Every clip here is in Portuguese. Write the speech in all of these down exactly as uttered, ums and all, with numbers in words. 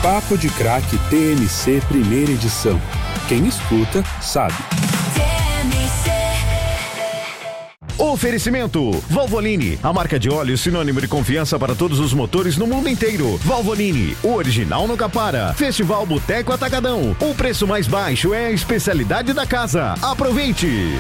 Papo de Craque T M C Primeira Edição. Quem escuta, sabe. Oferecimento Valvoline, a marca de óleo sinônimo de confiança para todos os motores no mundo inteiro. Valvoline, o original no Capara. Festival Boteco Atacadão. O preço mais baixo é a especialidade da casa. Aproveite!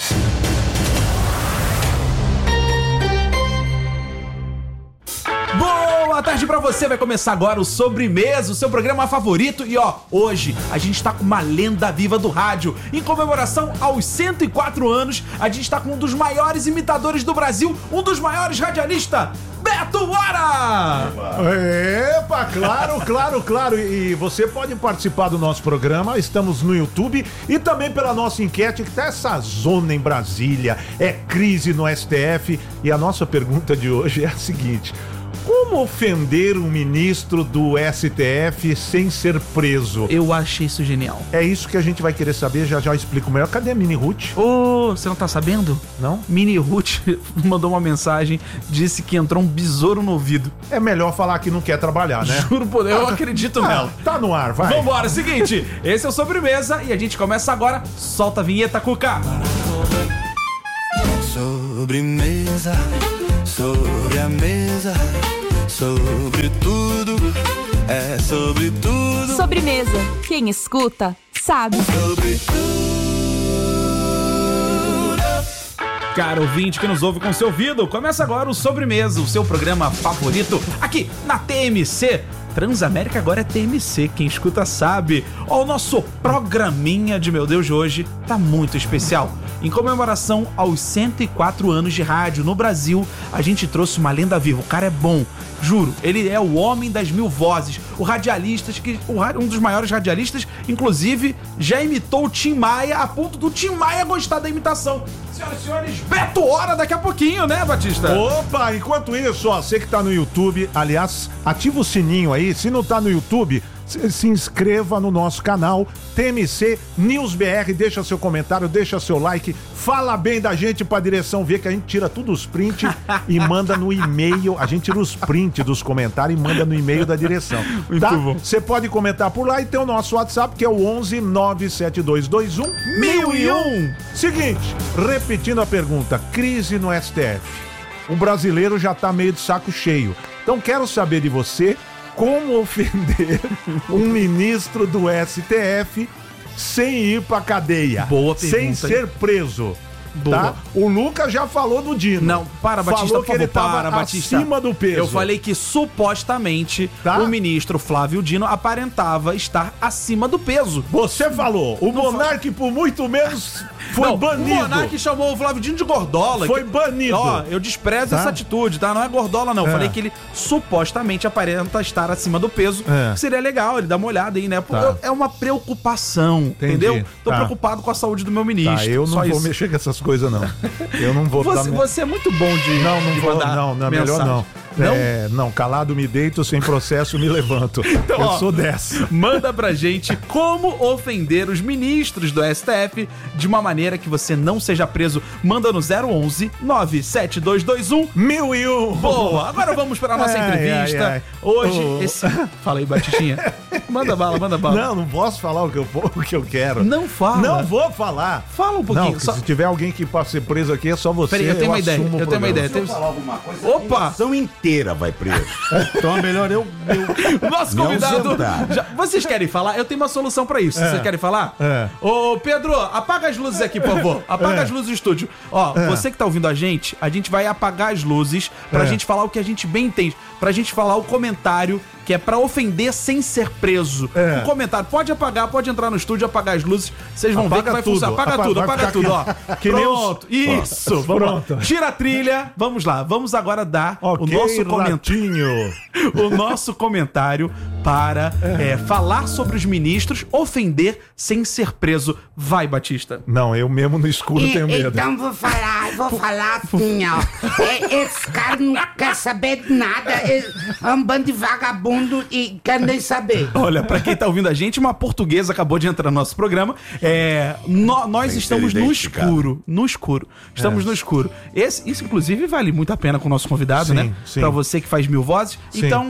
Boa tarde pra você, vai começar agora o Sobremesa, o seu programa favorito. E ó, hoje a gente tá com uma lenda viva do rádio. Em comemoração aos cento e quatro anos, a gente tá com um dos maiores imitadores do Brasil, um dos maiores radialistas, Beto Hora! Epa, claro, claro, claro. E você pode participar do nosso programa, estamos no YouTube e também pela nossa enquete, que tá essa zona em Brasília, é crise no S T F. E a nossa pergunta de hoje é a seguinte: como ofender um ministro do S T F sem ser preso? Eu achei isso genial. É isso que a gente vai querer saber, já já eu explico melhor. Cadê a Mini Ruth? Ô, oh, você não tá sabendo? Não? Mini Ruth mandou uma mensagem, disse que entrou um besouro no ouvido. É melhor falar que não quer trabalhar, né? Juro por Deus, eu acredito ah, nela. Tá no ar, vai. Vambora, seguinte, esse é o Sobremesa e a gente começa agora. Solta a vinheta, Cuca. Sobremesa, sobre a mesa, sobre tudo, é sobre tudo. Sobremesa, quem escuta, sabe. Sobre tudo. Caro ouvinte que nos ouve com seu ouvido, começa agora o Sobremesa, o seu programa favorito aqui na T M C. Transamérica agora é T M C, quem escuta sabe. Ó, o nosso programinha de meu Deus de hoje tá muito especial. Em comemoração aos cento e quatro anos de rádio no Brasil, a gente trouxe uma lenda viva. O cara é bom, juro. Ele é o homem das mil vozes, o radialista, que, um dos maiores radialistas, inclusive já imitou o Tim Maia, a ponto do Tim Maia gostar da imitação. Senhoras e senhores, Beto Hora daqui a pouquinho, né, Batista? Opa, enquanto isso, ó, você que tá no YouTube, aliás, ativa o sininho aí. Se não tá no YouTube, se, se inscreva no nosso canal T M C News B R, deixa seu comentário, deixa seu like, fala bem da gente pra direção ver, que a gente tira tudo os prints e manda no e-mail. A gente tira os prints dos comentários e manda no e-mail da direção. Muito tá? bom. Você pode comentar por lá e tem o nosso WhatsApp, que é o onze nove sete dois dois um mil e um. Seguinte, repetindo a pergunta, crise no S T F. O brasileiro já tá meio de saco cheio. Então quero saber de você como ofender um ministro do S T F sem ir pra cadeia. Boa pergunta, sem ser preso. Boa. Tá? O Lucas já falou do Dino. Não, para, Batista, falou por que ele favor, tava para, Batista. acima do peso. Eu falei que supostamente Tá? o ministro Flávio Dino aparentava estar acima do peso. Você falou. O Não Monark, por muito menos, foi Não, banido. O Monark chamou o Flávio Dino de gordola. Foi que... banido. Ó, eu desprezo Tá? essa atitude, tá? Não é gordola, não. É. Falei que ele supostamente aparenta estar acima do peso. É. Seria legal ele dar uma olhada aí, né? Pô, Tá. é uma preocupação, Entendi. entendeu? Tô Tá. preocupado com a saúde do meu ministro. Tá, eu não só vou isso. mexer com essas coisas, não. Eu não vou dar Você, minha- você é muito bom de Não, não de vou, mandar não, não é melhor mensagem. não. Não? É, não, calado me deito, sem processo me levanto. Então, eu ó, sou dessa. Manda pra gente como ofender os ministros do S T F de uma maneira que você não seja preso. Manda no zero onze nove sete dois dois um Mil e um. Boa! Agora vamos para a nossa Ai, entrevista. ai, ai. Hoje, Oh. esse... Fala aí, Batistinha. Manda bala, manda bala. Não, não posso falar o que eu, o que eu quero. Não fala. Não vou falar. Fala um pouquinho. Não, só... se tiver alguém que pode ser preso aqui, é só você. Peraí, eu tenho uma ideia. assumo o Eu tenho uma programa. ideia. Temos... falar alguma coisa, Opa! a nação inteira vai preso. Então é melhor eu... eu... Nosso Me convidado. ausentar. Já- vocês querem falar? Eu tenho uma solução pra isso. Vocês querem falar? É. Ô, Pedro, apaga as luzes aqui, por favor. Apaga É. as luzes do estúdio. Ó, É. você que tá ouvindo a gente, a gente vai apagar as luzes pra É. gente falar o que a gente bem entende. Pra gente falar o comentário que é pra ofender sem ser preso. É. O comentário pode apagar, pode entrar no estúdio, apagar as luzes. Vocês vão ver Apaga que vai tudo. funcionar. Apaga Apa- tudo, vai apaga ficar tudo, que- ó. que nem os- Pronto. Isso. Ó, Vamos lá. pronto. Tira a trilha. Vamos lá. Vamos agora dar Ok, o nosso comentário. ratinho. O nosso comentário para é, falar sobre os ministros, ofender sem ser preso. Vai, Batista. Não, eu mesmo no escuro E- tenho medo. Então vou falar, vou falar assim, ó. É, esse cara não quer saber de nada. É um bando de vagabundo e quer nem saber. Olha, pra quem tá ouvindo a gente, uma portuguesa acabou de entrar no nosso programa. É, nó- nós Tem que estamos ser no identificado. escuro. No escuro. Estamos É. no escuro. Esse, isso, inclusive, vale muito a pena com o nosso convidado, Sim, né? sim. Pra você que faz mil vozes. Sim. Então,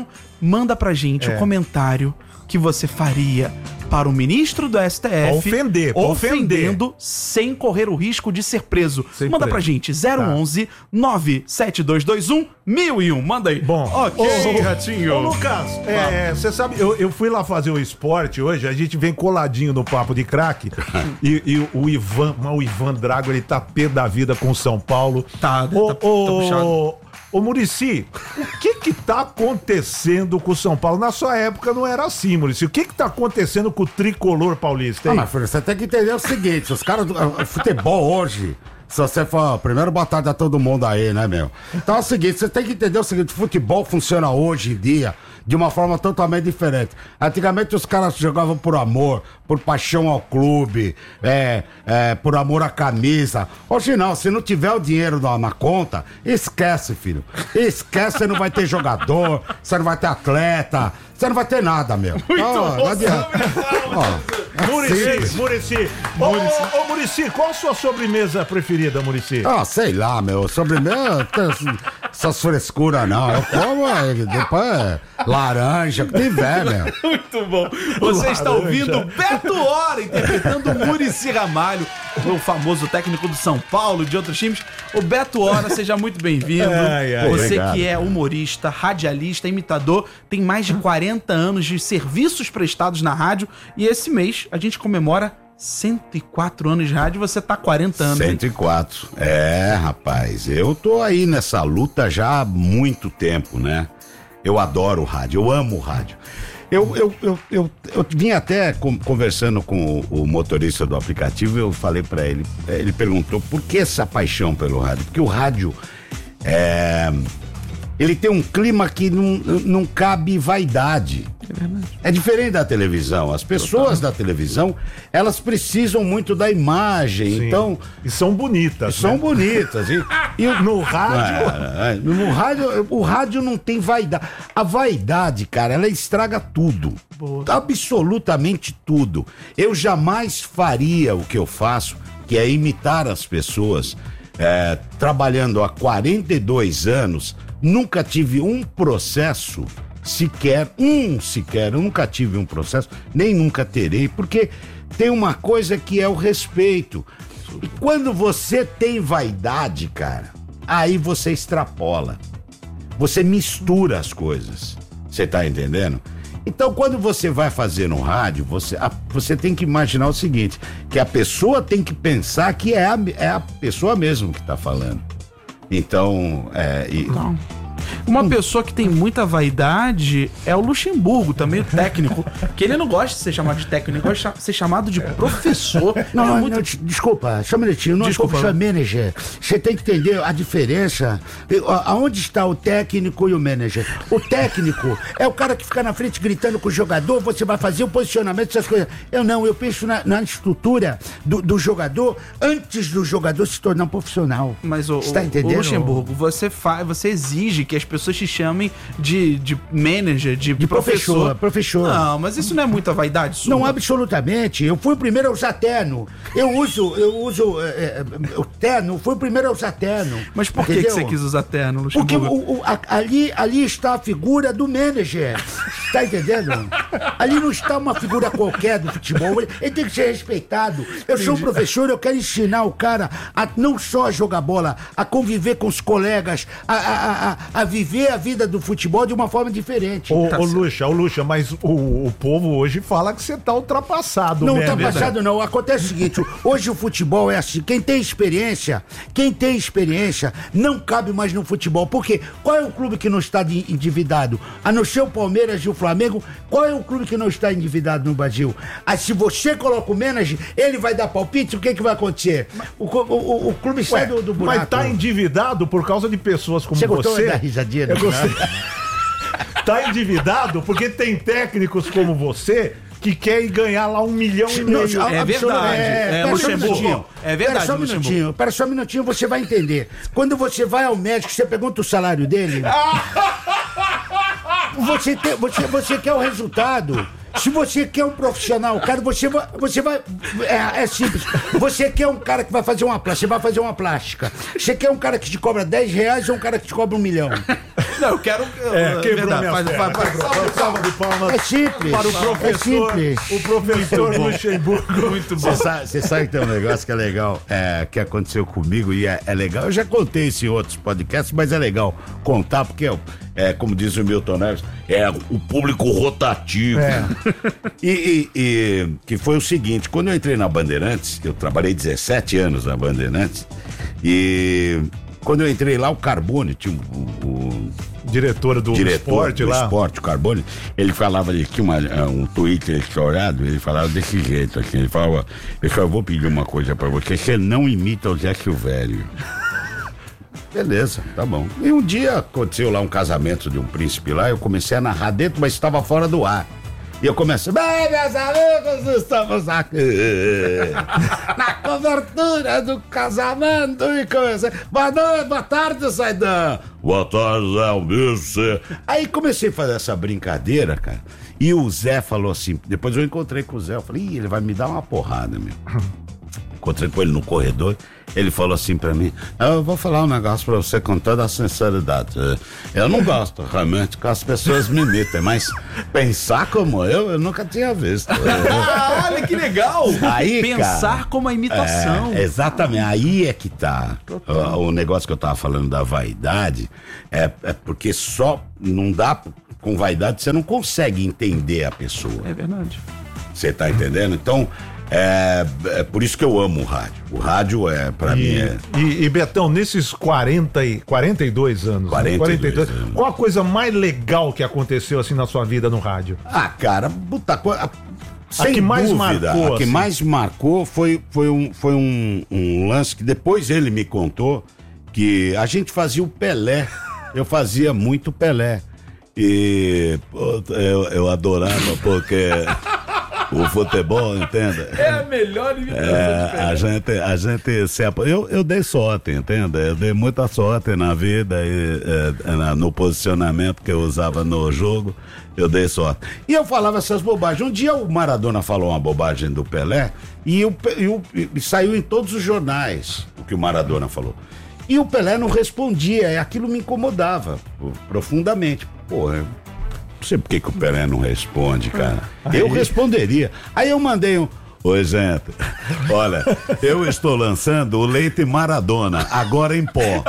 manda pra gente É. o comentário que você faria para o ministro do S T F Ofender, ofendendo ofender. sem correr o risco de ser preso. Sem Manda preso. pra gente zero onze nove sete dois dois um mil e um. Manda aí. Bom, ok, ô, Ratinho. Ô, Lucas, você sabe, eu, eu fui lá fazer o esporte hoje, a gente vem coladinho no papo de craque e, e o Ivan, mas o Ivan Drago, ele tá pé da vida com o São Paulo. Tá, ô, tá- tá ô, puxado. Ô, Muricy, o que que tá acontecendo com o São Paulo? Na sua época não era assim, Muricy. O que que tá acontecendo com o tricolor paulista, Ah, hein? mas filho, você tem que entender o seguinte, os caras do o futebol hoje, se você for, primeiro boa tarde a todo mundo aí, né, meu? Então é o seguinte, você tem que entender o seguinte, o futebol funciona hoje em dia de uma forma totalmente diferente. Antigamente os caras jogavam por amor, por paixão ao clube, é, é, por amor à camisa. Hoje não, se não tiver o dinheiro na, na conta, esquece, filho. Esquece, você não vai ter jogador, você não vai ter atleta, você não vai ter nada, meu. Muito bom, não adianta. Ó, Muricy, Muricy. Ô, ô, ô, Muricy, qual a sua sobremesa preferida, Muricy? Ah, sei lá, meu. Sobremesa, tem essas frescuras não. Eu como, é, depois é laranja, o que tiver, meu. Muito bom. Você está Laranja. ouvindo Beto Hora interpretando o Muricy Ramalho, o famoso técnico do São Paulo, de outros times. O Beto Hora, seja muito bem-vindo. Ai, ai, Você obrigado. que é humorista, radialista, imitador, tem mais de quarenta anos de serviços prestados na rádio e esse mês a gente comemora cento e quatro anos de rádio. Você tá há quarenta anos, hein? cento e quatro. É, rapaz, eu tô aí nessa luta já há muito tempo, né? Eu adoro o rádio, eu amo o rádio. Eu, eu, eu, eu, eu vim até com- conversando com o, o motorista do aplicativo, eu falei pra ele, eh, ele perguntou por que essa paixão pelo rádio? Porque o rádio é, ele tem um clima que não, não cabe vaidade. É diferente da televisão. As pessoas da televisão, elas precisam muito da imagem, Sim. então E são bonitas, são né? bonitas. E, E no rádio... é, é, no rádio, o rádio não tem vaidade. A vaidade, cara, ela estraga tudo. Absolutamente tudo. Eu jamais faria o que eu faço, que é imitar as pessoas. É, trabalhando há quarenta e dois anos, nunca tive um processo sequer, um sequer, eu nunca tive um processo, nem nunca terei, porque tem uma coisa que é o respeito. E quando você tem vaidade, cara, aí você extrapola. Você mistura as coisas. Você tá entendendo? Então, quando você vai fazer no rádio, você, a- você tem que imaginar o seguinte, que a pessoa tem que pensar que é a, é a pessoa mesmo que tá falando. Então, é... E, Não. Uma pessoa que tem muita vaidade é o Luxemburgo, também o técnico. Que ele não gosta de ser chamado de técnico, ele gosta de ser chamado de professor. Não, Ele é não, muito- não, des- desculpa, só um minutinho, não Desculpa. é professor, é manager. Você tem que entender a diferença. Eu- a- Aonde está o técnico e o manager? O técnico é o cara que fica na frente gritando com o jogador, você vai fazer o posicionamento, essas coisas. Eu não, eu penso na, na estrutura do, do jogador antes do jogador se tornar um profissional. Mas o, Você tá o- entendendo? o Luxemburgo, você faz, você exige que as pessoas te chamem de, de manager, de, De professor, professor. Não, mas isso não é muita vaidade sua? Não, absolutamente. Eu fui o primeiro a usar terno. Eu uso, eu uso é, é, o terno, fui o primeiro a usar terno. Mas por que, que Entendeu? você quis usar terno, Porque Luxemburgo? o- o- a- ali, ali está a figura do manager. Tá entendendo? Ali não está uma figura qualquer do futebol. Ele, ele tem que ser respeitado. Eu sou um professor, eu quero ensinar o cara a não só jogar bola, a conviver com os colegas, a, a, a, a viver a vida do futebol de uma forma diferente. Ô, Tá ô certo. Luxa, ô Luxa, mas o, o povo hoje fala que você tá ultrapassado, Não né? tá É verdade. passado não, acontece o seguinte, hoje o futebol é assim, quem tem experiência, quem tem experiência não cabe mais no futebol, porque qual é o clube que não está de- endividado? A não ser o Palmeiras e o Flamengo, qual é o clube que não está endividado no Brasil? Ah, se você coloca o manager, ele vai dar palpite, o que que vai acontecer? O, co- o, o- o clube sai Ué, do, do buraco. mas tá endividado por causa de pessoas como Você gostou você. da risadinha? Eu né? gostei. Tá endividado porque tem técnicos como você que quer ir ganhar lá um milhão e Não, meio. É verdade. É, pera só um Luxemburgo. minutinho. É verdade, Pera só um Luxemburgo. minutinho, pera só um minutinho, você vai entender. Quando você vai ao médico, você pergunta o salário dele. Você, tem, você, você quer o resultado. Se você quer um profissional, cara, você vai. Você vai é, é simples. Você quer um cara que vai fazer uma plástica, você vai fazer uma plástica. Você quer um cara que te cobra dez reais ou um cara que te cobra um milhão? Não, eu quero... É, quebrou verdade, minha faz- perna. faz- faz- Salve, salve de palmas É simples. para o professor, É simples. o professor Luxemburgo. Muito bom. Você sabe, você sabe que tem um negócio que é legal, é, que aconteceu comigo e é, é legal. Eu já contei isso em outros podcasts, mas é legal contar, porque, é, como diz o Milton Neves, é o público rotativo. É. E, e- e que foi o seguinte, quando eu entrei na Bandeirantes, eu trabalhei dezessete anos na Bandeirantes, e quando eu entrei lá, o Carbone, tinha o, o Diretor do diretor esporte do lá. esporte, o Carbone, ele falava, ele tinha uma, um Twitter estourado, ele falava desse jeito, assim, ele falava, eu só vou pedir uma coisa pra você, você não imita o Zé Silvério. Beleza, tá bom. E um dia aconteceu lá um casamento de um príncipe lá, eu comecei a narrar dentro, mas estava fora do ar. E eu comecei, bem, meus amigos, estamos aqui na cobertura do casamento e comecei, boa noite, boa tarde, Saidan. Boa tarde, Zé Almirce. Aí comecei a fazer essa brincadeira, cara, e o Zé falou assim, depois eu encontrei com o Zé, eu falei, ih, ele vai me dar uma porrada, meu. Encontrei com ele no corredor, ele falou assim pra mim, eu vou falar um negócio pra você com toda a sinceridade, eu não gosto realmente que as pessoas me imitem, mas pensar como eu, eu nunca tinha visto. Ah, olha que legal! Aí, Pensar cara, como a imitação. É, exatamente, aí é que tá o, o negócio que eu tava falando da vaidade, é, é porque só não dá, com vaidade você não consegue entender a pessoa. É verdade. Você tá entendendo? Então, é, é por isso que eu amo o rádio. O rádio é, pra mim, E, é... e, e, Betão, nesses quarenta e, quarenta e dois anos, né? quarenta e dois anos. Qual a coisa mais legal que aconteceu assim na sua vida no rádio? Ah, cara, puta coisa... Sem que mais dúvida, marcou, a que assim? mais marcou foi, foi, um, foi um, um lance que depois ele me contou, que a gente fazia o Pelé. Eu fazia muito Pelé. E pô, eu, eu adorava porque... O futebol, entenda? É a melhor imitação É, de a gente, a gente se apo... eu, eu dei sorte, entende? Eu dei muita sorte na vida e é, na- no posicionamento que eu usava no jogo, eu dei sorte. E eu falava essas bobagens. Um dia o Maradona falou uma bobagem do Pelé e, o, Pe- e, o, e saiu em todos os jornais o que o Maradona falou. E o Pelé não respondia, e aquilo me incomodava pô, profundamente. Porra, eu não sei por que que o Pelé não responde, cara. Eu responderia. Aí eu mandei um... Oi, gente. Olha, eu estou lançando o leite Maradona, agora em pó.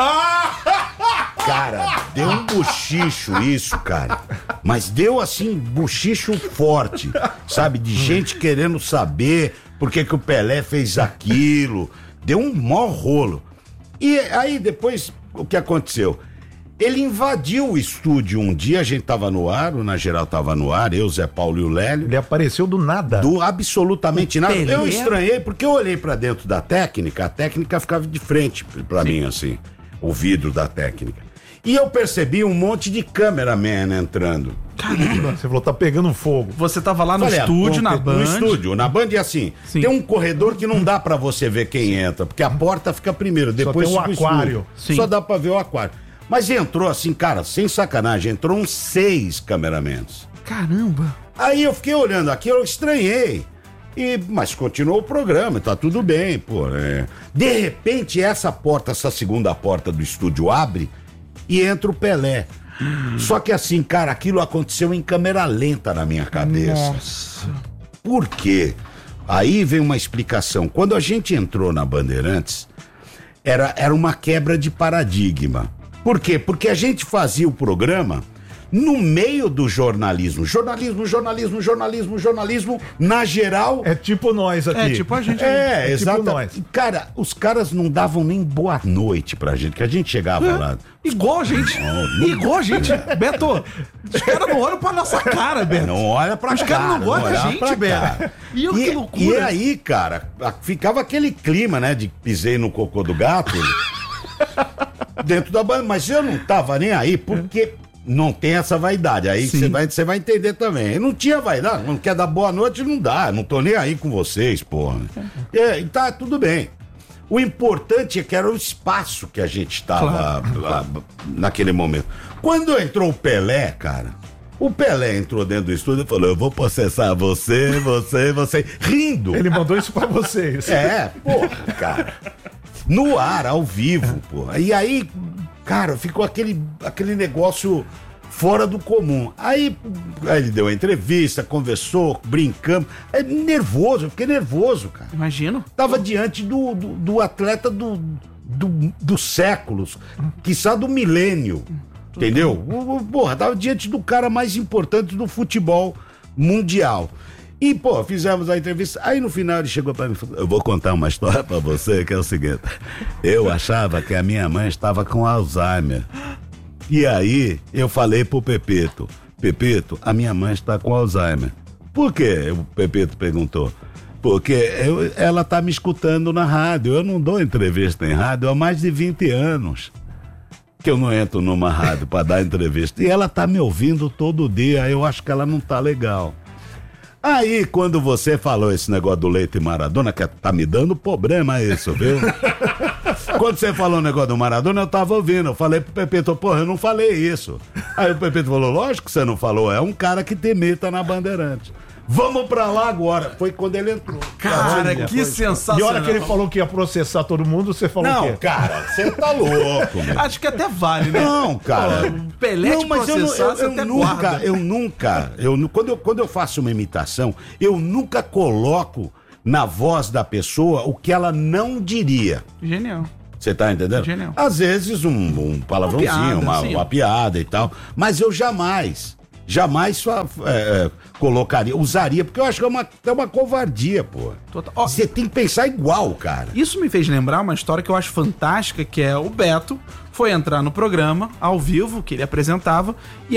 Cara, deu um bochicho isso, cara. Mas deu, assim, bochicho forte, sabe? De gente querendo saber por que que o Pelé fez aquilo. Deu um maior rolo. E aí, depois, o que aconteceu? Ele invadiu o estúdio um dia, a gente tava no ar, o Na Geral tava no ar, eu, Zé Paulo e o Lélio. Ele apareceu do nada. Do absolutamente nada. Pelé? Eu estranhei, porque eu olhei pra dentro da técnica, a técnica ficava de frente pra mim, assim, o vidro da técnica. E eu percebi um monte de cameraman entrando. Caramba, você falou, tá pegando fogo. Você tava lá no Falei, ah, estúdio, bom, na no Band. estúdio, na Band é assim, Sim. tem um corredor que não dá pra você ver quem entra, porque a porta fica primeiro, depois tem um fica o aquário. estúdio. Sim. Só dá pra ver o aquário. Mas entrou assim, cara, sem sacanagem, entrou uns seis cameramans. Caramba. Aí eu fiquei olhando aqui, eu estranhei. E, mas continuou o programa, tá tudo bem, pô. né? De repente, essa porta, essa segunda porta do estúdio abre e entra o Pelé. Só que assim, cara, aquilo aconteceu em câmera lenta na minha cabeça. Nossa. Por quê? Aí vem uma explicação. Quando a gente entrou na Bandeirantes, era, era uma quebra de paradigma. Por quê? Porque a gente fazia o programa no meio do jornalismo. Jornalismo, jornalismo, jornalismo, jornalismo, na geral. É tipo nós aqui. É, tipo a gente. É, É tipo exato. nós. Cara, os caras não davam nem boa noite pra gente, que a gente chegava lá. Igual a gente. Não, Igual a gente. Beto, os caras não olham pra nossa cara, Beto. Não olha pra Os cara. caras não gostam da olha gente, pra Beto. cara. E eu, que loucura. E aí, cara, a- ficava aquele clima, né, de pisei no cocô do gato dentro da banda, mas eu não tava nem aí, porque não tem essa vaidade. Aí Sim. você vai, você vai entender também. Eu não tinha vaidade, não quer dar boa noite, não dá. Não tô nem aí com vocês, porra. É, e tá tudo bem. O importante é que era o espaço que a gente estava lá, naquele momento. Quando entrou o Pelé, cara, o Pelé entrou dentro do estúdio e falou: eu vou processar você, você, você, rindo. Ele mandou isso pra vocês. É, porra, cara. No ar, ao vivo, porra. E aí, Cara, ficou aquele, aquele negócio fora do comum. Aí, aí ele deu a entrevista, conversou, brincamos. É nervoso, eu fiquei nervoso, cara. Imagino. Tava diante do, do, do atleta do, do, dos séculos, quiçá do milênio, entendeu? Porra, tava diante do cara mais importante do futebol mundial. E, pô, fizemos a entrevista. Aí no final ele chegou pra mim e falou: eu vou contar uma história pra você, que é o seguinte. Eu achava que a minha mãe estava com Alzheimer. E aí eu falei pro Pepito: Pepito, a minha mãe está com Alzheimer. Por quê? O Pepito perguntou. Porque eu, ela tá me escutando na rádio. Eu não dou entrevista em rádio há mais de vinte anos. Que eu não entro numa rádio pra dar entrevista. E ela tá me ouvindo todo dia. Eu acho que ela não tá legal. Aí, quando você falou esse negócio do Leite Maradona, que tá me dando problema isso, viu? Quando você falou o negócio do Maradona, eu tava ouvindo. Eu falei pro Pepito: porra, eu não falei isso. Aí o Pepito falou: lógico que você não falou, é um cara que te imita na Bandeirante. Vamos pra lá agora. Foi quando ele entrou. Cara, Olha, que foi. sensacional. E a hora que ele falou que ia processar todo mundo, você falou o Não, quê? cara, você tá louco, meu. Acho que até vale, né? Não, cara. Pô, Pelé não, te mas eu, não- processar, eu, você eu até nunca, guarda. eu nunca, eu, nu- quando, eu, quando eu faço uma imitação, eu nunca coloco na voz da pessoa o que ela não diria. Genial. Você tá entendendo? Genial. Às vezes um, um palavrãozinho, Uma piada, uma, sim. uma piada e tal, mas eu jamais, jamais só, é, é, colocaria, usaria, porque eu acho que é uma, é uma covardia, pô. Total. Ó, Você tem que pensar igual, cara. Isso me fez lembrar uma história que eu acho fantástica, que é o Beto foi entrar no programa, ao vivo, que ele apresentava, e